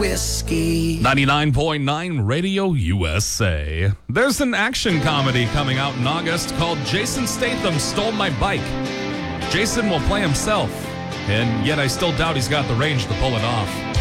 whiskey. 99.9 Radio USA. There's an action comedy coming out in August called Jason Statham Stole My Bike. Jason will play himself, and yet I still doubt he's got the range to pull it off.